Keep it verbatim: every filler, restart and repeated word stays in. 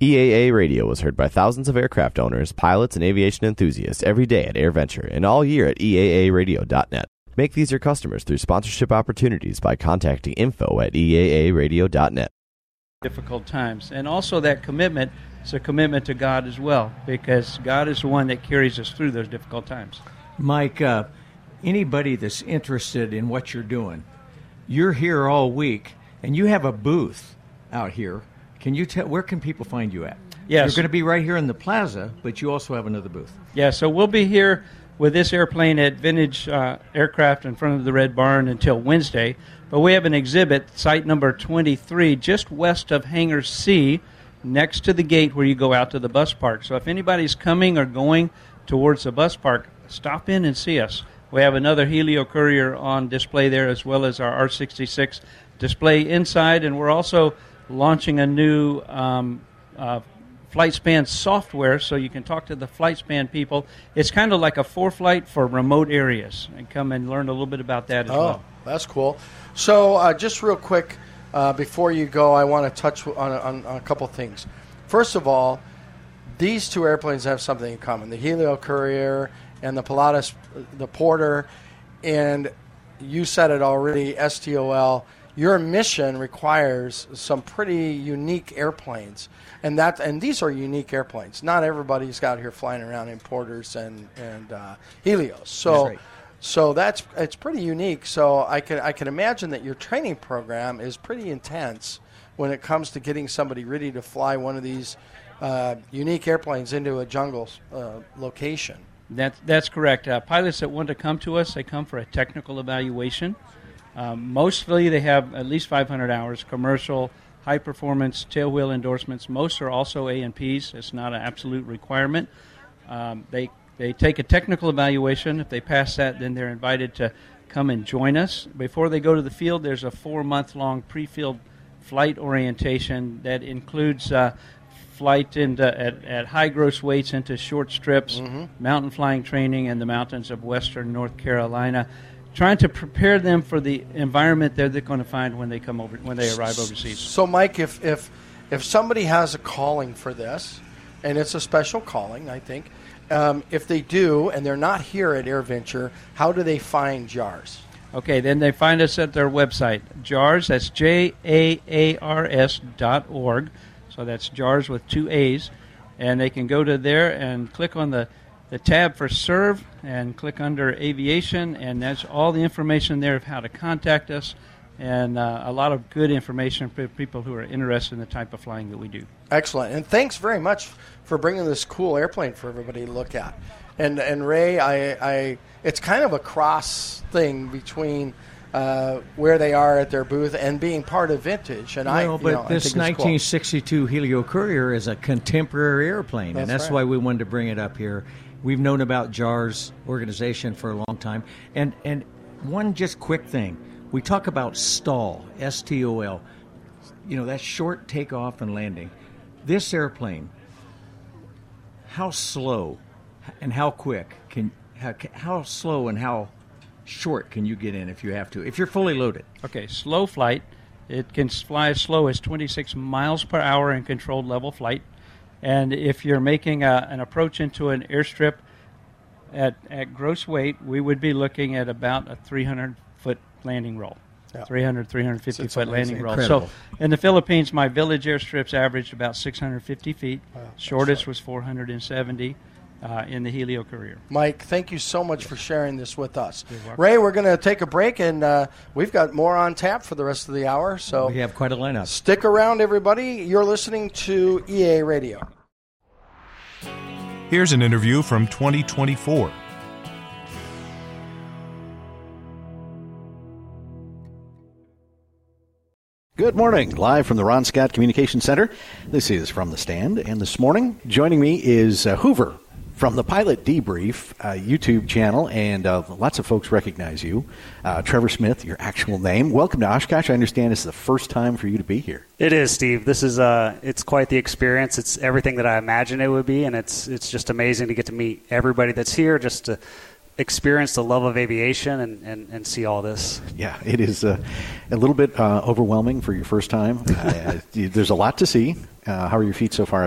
E A A Radio is heard by thousands of aircraft owners, pilots, and aviation enthusiasts every day at AirVenture and all year at E A A radio dot net. Make these your customers through sponsorship opportunities by contacting info at E A A radio dot net. Difficult times. And also that commitment is a commitment to God as well, because God is the one that carries us through those difficult times. Mike, uh, anybody that's interested in what you're doing, you're here all week, and you have a booth out here. Can you tell, where can people find you at? Yes. You're going to be right here in the plaza, but you also have another booth. Yeah, so we'll be here with this airplane at Vintage uh, Aircraft in front of the Red Barn until Wednesday. But we have an exhibit, site number twenty-three, just west of Hangar C, next to the gate where you go out to the bus park. So if anybody's coming or going towards the bus park, stop in and see us. We have another Helio Courier on display there, as well as our R sixty-six display inside, and we're also launching a new um, uh, FlightSpan software, so you can talk to the FlightSpan people. It's kind of like a ForeFlight for remote areas, and come and learn a little bit about that as oh, well. That's cool. So uh, just real quick, uh, before you go, I want to touch on, on, on a couple things. First of all, these two airplanes have something in common, the Helio Courier and the Pilatus, the Porter, and you said it already, S T O L. Your mission requires some pretty unique airplanes, and that and these are unique airplanes. Not everybody's got here flying around in Porters and and uh, Helios. So, that's right. so that's it's pretty unique. So I can I can imagine that your training program is pretty intense when it comes to getting somebody ready to fly one of these uh, unique airplanes into a jungle uh, location. That, that's correct. Uh, pilots that want to come to us, they come for a technical evaluation. Um, mostly they have at least five hundred hours, commercial, high-performance, tailwheel endorsements. Most are also A and Ps. It's not an absolute requirement. Um, they, they take a technical evaluation. If they pass that, then they're invited to come and join us. Before they go to the field, there's a four-month-long pre-field flight orientation that includes uh, flight into, at, at high gross weights into short strips, mm-hmm. mountain flying training in the mountains of western North Carolina, trying to prepare them for the environment that they're going to find when they come over, when they arrive overseas. So, Mike, if if if somebody has a calling for this, and it's a special calling, I think, um, if they do, and they're not here at AirVenture, how do they find JAARS? Okay, then they find us at their website, JAARS. That's J A A R S dot org. So that's JAARS with two A's, and they can go to there and click on the the tab for Serve and click under Aviation, and that's all the information there of how to contact us, and uh, a lot of good information for people who are interested in the type of flying that we do. Excellent, and thanks very much for bringing this cool airplane for everybody to look at. And and Ray, I, I it's kind of a cross thing between uh, where they are at their booth and being part of Vintage. And well, I, but you know, this I think nineteen sixty-two cool. Helio Courier is a contemporary airplane, that's and that's right. why we wanted to bring it up here. We've known about JAARS organization for a long time. And and one just quick thing. We talk about STOL, S T O L. You know, that's short takeoff and landing. This airplane, how slow and how quick can how, how slow and how short can you get in if you have to, if you're fully loaded? Okay, slow flight. It can fly as slow as twenty-six miles per hour in controlled level flight. And if you're making a, an approach into an airstrip at, at gross weight, we would be looking at about a three hundred foot landing roll, yeah. three hundred, three hundred fifty foot landing roll. Incredible. So in the Philippines, my village airstrips averaged about six hundred fifty feet. Wow, Shortest right. was four hundred seventy uh, in the Helio Courier. Mike, thank you so much for sharing this with us. Ray, we're going to take a break, and uh, we've got more on tap for the rest of the hour. So we have quite a lineup. Stick around, everybody. You're listening to E A Radio. Here's an interview from twenty twenty-four. Good morning, live from the Ron Scott Communication Center. This is From the Stand, and this morning joining me is uh, Hoover from the Pilot Debrief uh, YouTube channel, and uh, lots of folks recognize you. Uh, Trevor Smith, your actual name. Welcome to Oshkosh. I understand it's the first time for you to be here. It is, Steve. This is uh, it's quite the experience. It's everything that I imagined it would be, and it's it's just amazing to get to meet everybody that's here, just to experience the love of aviation and, and, and see all this. Yeah, it is uh, a little bit uh, overwhelming for your first time. Uh, there's a lot to see. Uh, how are your feet so far